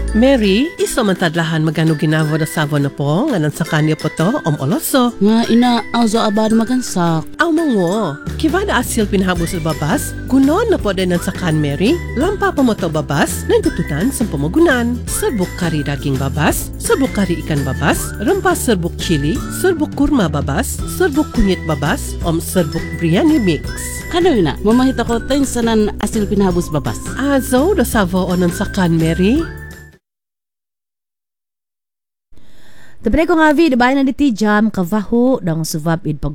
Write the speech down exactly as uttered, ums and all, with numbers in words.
Mary, iso man tadlahan magano ginavo na savo na po, nganan sa kanya po to, om oloso. Nga ina, azo abad magansak. Aw mango, kivada asil pinahabo sa babas, gunon na po din sa kan Mary, lampa pa mo to babas, nagtutunan sa pamagunan. Serbuk kari daging babas, serbuk kari ikan babas, rempas serbuk chili, serbuk kurma babas, serbuk kunyit babas, om serbuk biryani mix. Kano yun na, mamahita ko tayo sanan asil pinahabos babas. Azo, da savo onan sa kan Mary. Tabre ko nga vi, diba na diti jam, kavaho, dang suvab id pag